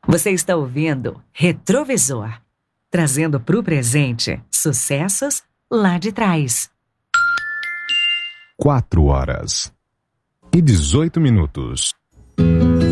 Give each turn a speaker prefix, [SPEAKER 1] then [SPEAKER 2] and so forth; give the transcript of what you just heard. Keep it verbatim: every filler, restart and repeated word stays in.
[SPEAKER 1] Você está ouvindo Retrovisor, trazendo para o presente sucessos lá de trás.
[SPEAKER 2] Quatro horas e dezoito minutos.